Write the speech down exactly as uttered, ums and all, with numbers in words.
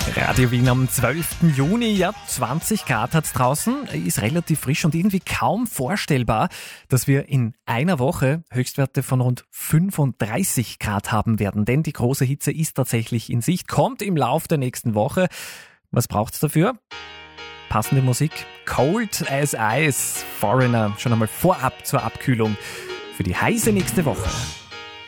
Radio Wien am zwölften Juni, ja, zwanzig Grad hat's draußen, ist relativ frisch und irgendwie kaum vorstellbar, dass wir in einer Woche Höchstwerte von rund fünfunddreißig Grad haben werden, denn die große Hitze ist tatsächlich in Sicht, kommt im Lauf der nächsten Woche. Was braucht's dafür? Passende Musik, Cold as Ice, Foreigner, schon einmal vorab zur Abkühlung für die heiße nächste Woche.